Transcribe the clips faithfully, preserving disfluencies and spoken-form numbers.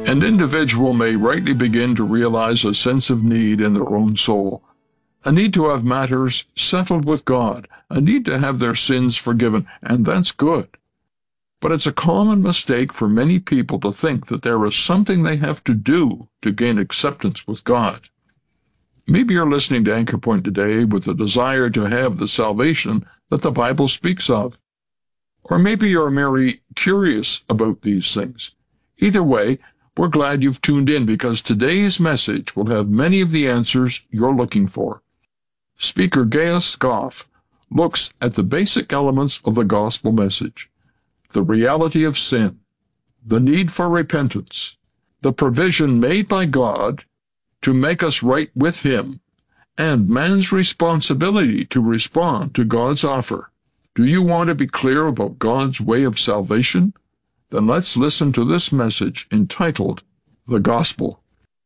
An individual may rightly begin to realize a sense of need in their own soul, a need to have matters settled with God, a need to have their sins forgiven, and that's good. But it's a common mistake for many people to think that there is something they have to do to gain acceptance with God. Maybe you're listening to Anchor Point today with a desire to have the salvation that the Bible speaks of. Or maybe you're merely curious about these things. Either way, we're glad you've tuned in because today's message will have many of the answers you're looking for. Speaker Gaius Goff looks at the basic elements of the gospel message: the reality of sin, the need for repentance, the provision made by God to make us right with Him, and man's responsibility to respond to God's offer. Do you want to be clear about God's way of salvation? Then let's listen to this message entitled, The Gospel.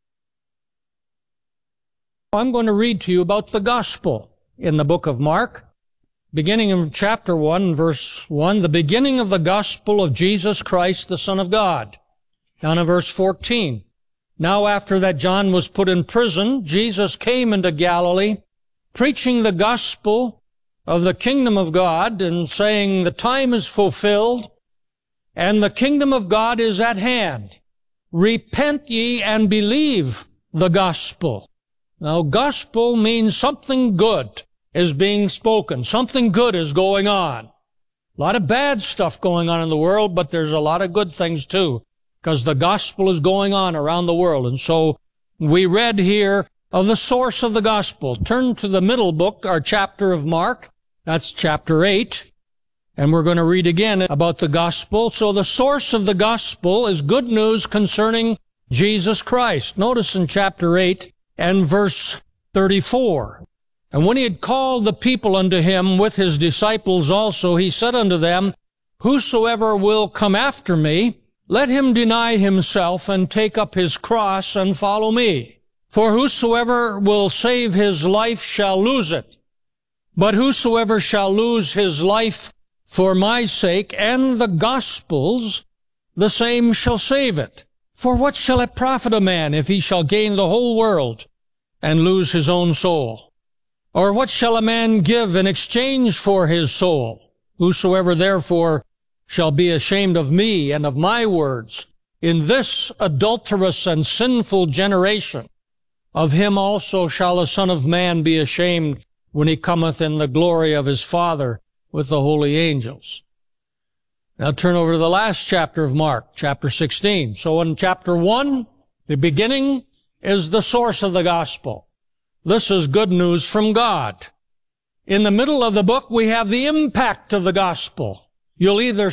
I'm going to read to you about the Gospel in the book of Mark, beginning in chapter one, verse one, the beginning of the Gospel of Jesus Christ, the Son of God. Down in verse fourteen. Now after that John was put in prison, Jesus came into Galilee, preaching the gospel of the kingdom of God, and saying, the time is fulfilled, and the kingdom of God is at hand. Repent ye and believe the gospel. Now, gospel means something good is being spoken. Something good is going on. A lot of bad stuff going on in the world, but there's a lot of good things too, because the gospel is going on around the world. And so we read here of the source of the gospel. Turn to the middle book, our chapter of Mark. That's chapter eight. And we're going to read again about the gospel. So the source of the gospel is good news concerning Jesus Christ. Notice in chapter eight and verse thirty-four. And when he had called the people unto him with his disciples also, he said unto them, whosoever will come after me, let him deny himself and take up his cross and follow me. For whosoever will save his life shall lose it. But whosoever shall lose his life for my sake and the gospel's, the same shall save it. For what shall it profit a man if he shall gain the whole world and lose his own soul? Or what shall a man give in exchange for his soul? Whosoever therefore shall be ashamed of me and of my words in this adulterous and sinful generation, of him also shall the Son of Man be ashamed when he cometh in the glory of his Father with the holy angels. Now turn over to the last chapter of Mark, chapter sixteen. So in chapter one, the beginning is the source of the gospel. This is good news from God. In the middle of the book, we have the impact of the gospel. You'll either